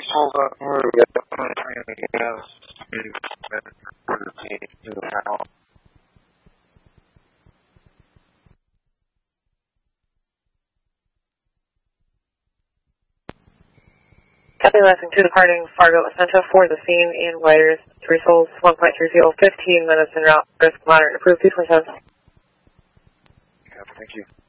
told that we're going to gas to the house. Copy Lansing 2 departing Fargo Ascento for the scene in Whiters, 3 souls, 1.30, 15 minutes en route, risk moderate, approved 227. Thank you.